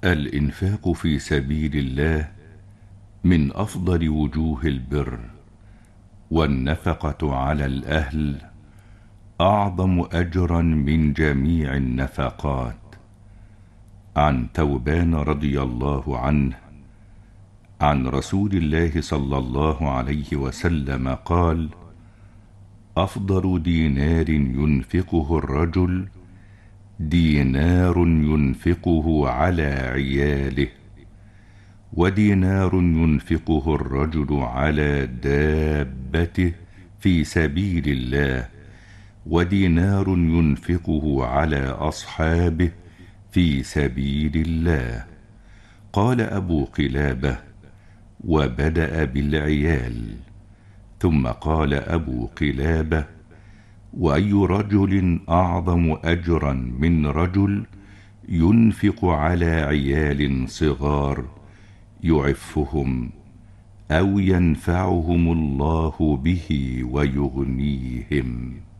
الإنفاق في سبيل الله من أفضل وجوه البر، والنفقة على الأهل أعظم أجرا من جميع النفقات. عن ثوبان رضي الله عنه عن رسول الله صلى الله عليه وسلم قال: أفضل دينار ينفقه الرجل دينار ينفقه على عياله، ودينار ينفقه الرجل على دابته في سبيل الله، ودينار ينفقه على أصحابه في سبيل الله. قال أبو قلابة: وبدأ بالعيال. ثم قال أبو قلابة: وأي رجل أعظم أجرا من رجل ينفق على عيال صغار يعفهم أو ينفعهم الله به ويغنيهم.